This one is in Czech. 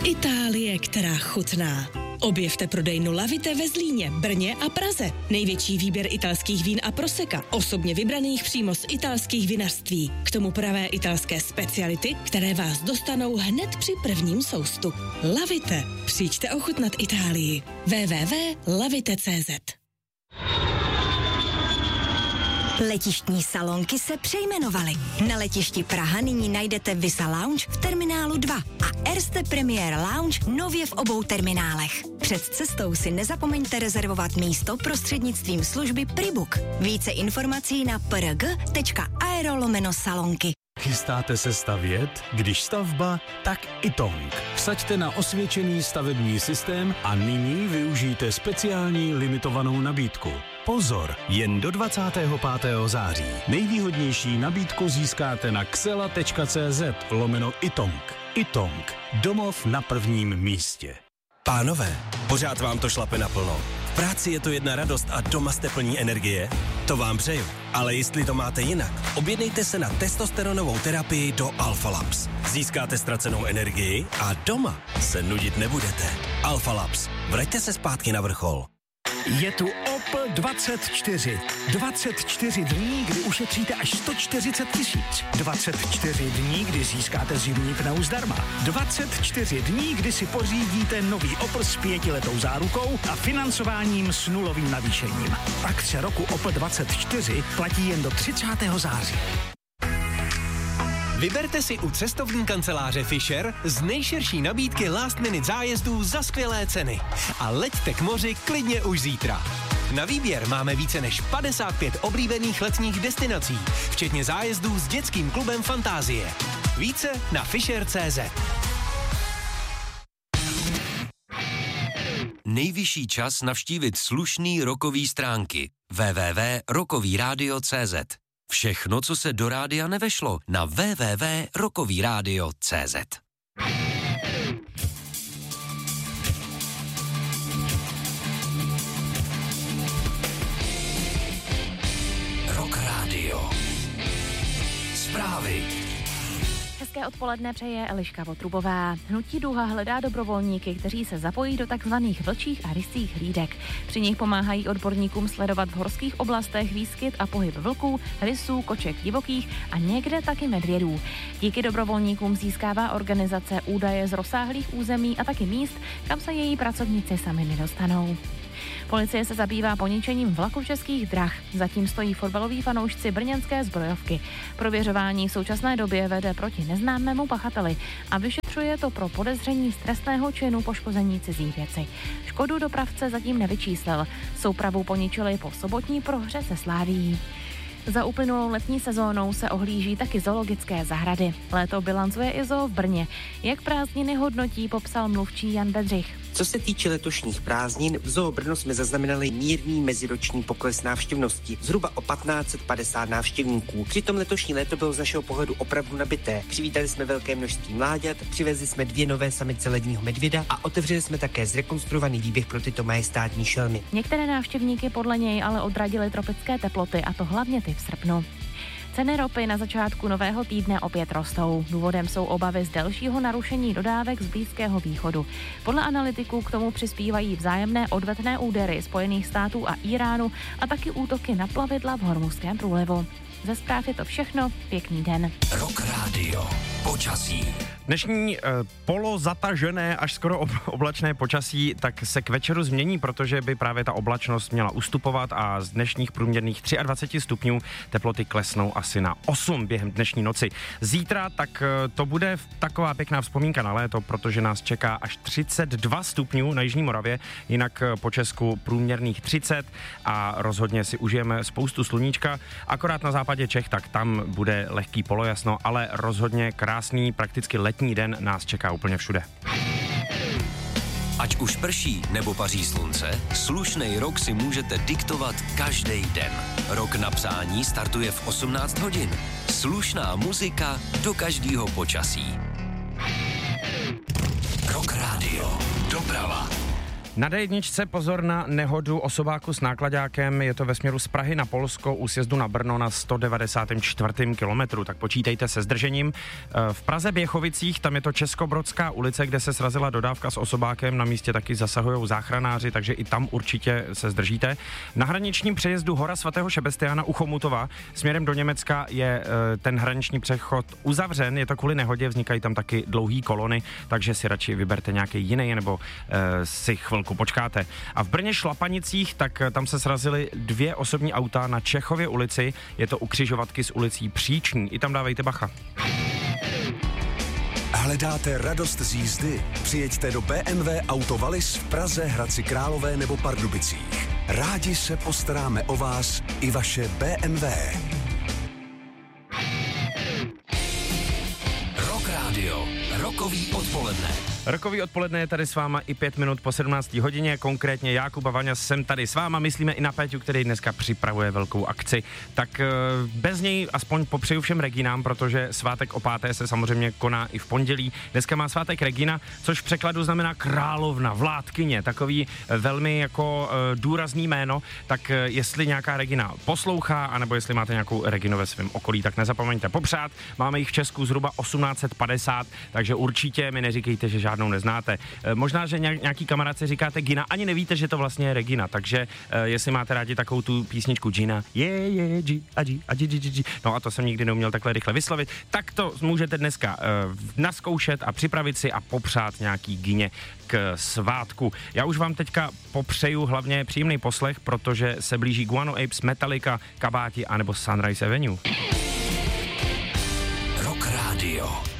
Itálie, která chutná. Objevte prodejnu Lavite ve Zlíně, Brně a Praze. Největší výběr italských vín a proseka, osobně vybraných přímo z italských vinařství. K tomu pravé italské speciality, které vás dostanou hned při prvním soustu. Lavite. Přijďte ochutnat Itálii. www.lavite.cz. Letištní salonky se přejmenovaly. Na letišti Praha nyní najdete Visa Lounge v terminálu 2 a Erste Premier Lounge nově v obou terminálech. Před cestou si nezapomeňte rezervovat místo prostřednictvím služby Pribook. Více informací na prg.aero/salonky. Chystáte se stavět? Když stavba, tak Itong. Vsaďte na osvědčený stavební systém a nyní využijte speciální limitovanou nabídku. Pozor, jen do 25. září. Nejvýhodnější nabídku získáte na xela.cz/Itong. Itong. Domov na prvním místě. Pánové, pořád vám to šlape naplno. V práci je to jedna radost a doma jste plní energie? To vám přeju. Ale jestli to máte jinak, objednejte se na testosteronovou terapii do Alpha Labs. Získáte ztracenou energii a doma se nudit nebudete. Alpha Labs. Vraťte se zpátky na vrchol. Je tu Opel 24. 24 dní, kdy ušetříte až 140 000. 24 dní, kdy získáte zimní pneu zdarma. 24 dní, kdy si pořídíte nový Opel s 5letou zárukou a financováním s nulovým navýšením. Akce roku Opel 24 platí jen do 30. září. Vyberte si u cestovní kanceláře Fisher z nejširší nabídky last minute zájezdů za skvělé ceny. A leďte k moři klidně už zítra. Na výběr máme více než 55 oblíbených letních destinací, včetně zájezdů s dětským klubem Fantázie. Více na Fisher.cz. Nejvyšší čas navštívit slušný rockový stránky www.rockovyradio.cz. Všechno, co se do rádia nevešlo, na www.rockovyradio.cz. Rock Radio. Zprávy. Hezké odpoledne přeje Eliška Votrubová. Hnutí Duha hledá dobrovolníky, kteří se zapojí do takzvaných vlčích a rysích hlídek. Při nich pomáhají odborníkům sledovat v horských oblastech výskyt a pohyb vlků, rysů, koček divokých a někde taky medvědů. Díky dobrovolníkům získává organizace údaje z rozsáhlých území a taky míst, kam se její pracovníci sami nedostanou. Policie se zabývá poničením vlaku Českých drah. Zatím stojí fotbaloví fanoušci brněnské Zbrojovky. Prověřování v současné době vede proti neznámému pachateli a vyšetřuje to pro podezření z trestného činu poškození cizí věci. Škodu dopravce zatím nevyčíslil. Soupravu poničili po sobotní prohře se Slávií. Za uplynulou letní sezónou se ohlíží taky zoologické zahrady. Léto bilancuje i zoo v Brně. Jak prázdniny hodnotí, popsal mluvčí Jan Bedřich. Co se týče letošních prázdnin, v Zoo Brno jsme zaznamenali mírný meziroční pokles návštěvnosti, zhruba o 1550 návštěvníků. Přitom letošní léto bylo z našeho pohledu opravdu nabité. Přivítali jsme velké množství mláďat, přivezli jsme 2 nové samice ledního medvěda a otevřeli jsme také zrekonstruovaný výběh pro tyto majestátní šelmy. Některé návštěvníky podle něj ale odradily tropické teploty, a to hlavně ty v srpnu. Ceny ropy na začátku nového týdne opět rostou. Důvodem jsou obavy z delšího narušení dodávek z Blízkého východu. Podle analytiků k tomu přispívají vzájemné odvetné údery Spojených států a Iránu a taky útoky na plavidla v Hormuzském průlivu. Ze zpráv je to všechno. Pěkný den. Rock Radio. Počasí. Dnešní polozatažené až skoro oblačné počasí tak se k večeru změní, protože by právě ta oblačnost měla ustupovat a z dnešních průměrných 23 stupňů teploty klesnou asi na 8 během dnešní noci. Zítra tak to bude taková pěkná vzpomínka na léto, protože nás čeká až 32 stupňů na Jižní Moravě, jinak po Česku průměrných 30 a rozhodně si užijeme spoustu sluníčka. Akorát na západě Čech, tak tam bude lehký polojasno, ale rozhodně krásný, prakticky letní den nás čeká úplně všude. Ať už prší nebo paří slunce, slušnej rok si můžete diktovat každý den. Rok na psání startuje v 18 hodin. Slušná muzika do každého počasí. Rock Radio. Doprava. Na D1 pozor na nehodu osobáku s nákladákem, je to ve směru z Prahy na Polsko u sjezdu na Brno na 194. kilometru, tak počítejte se zdržením. V Praze Běchovicích, tam je to Českobrodská ulice, kde se srazila dodávka s osobákem, na místě taky zasahují záchranáři, takže i tam určitě se zdržíte. Na hraničním přejezdu Hora svatého Šebestiána u Chomutova směrem do Německa je ten hraniční přechod uzavřen, je to kvůli nehodě, vznikají tam taky dlouhý kolony, takže si radši vyberte nějaký jiný nebo si chvilku počkáte. A v Brně Šlapanicích, tak tam se srazily 2 osobní auta na Čechově ulici, je to u křižovatky s ulicí Příční, i tam dávejte bacha. Hledáte radost z jízdy? Přijeďte do BMW Auto Wallis v Praze, Hradci Králové nebo Pardubicích. Rádi se postaráme o vás i vaše BMW. Rock Radio. Rokový odpoledne. Rokový odpoledne je tady s váma i 5 minut po 17. hodině, konkrétně Jakub a Vaňa jsem tady s váma, myslíme i na Péťu, který dneska připravuje velkou akci. Tak bez něj aspoň popřeju všem Reginám, protože svátek o 5. se samozřejmě koná i v pondělí. Dneska má svátek Regina, což v překladu znamená královna, vládkyně, takový velmi jako důrazný jméno, tak jestli nějaká Regina poslouchá, anebo jestli máte nějakou Reginu ve svém okolí, tak nezapomeňte popřát. Máme jich v Česku zhruba 1850, takže určitě mi neříkejte, že žádnou neznáte. Možná, že nějaký kamarádce říkáte Gina, ani nevíte, že to vlastně je Regina, takže jestli máte rádi takovou tu písničku Gina, no a to jsem nikdy neuměl takhle rychle vyslovit, tak to můžete dneska naskoušet a připravit si a popřát nějaký Gině k svátku. Já už vám teďka popřeju hlavně příjemný poslech, protože se blíží Guano Apes, Metallica, Kabáti anebo Sunrise Avenue. Rock Radio.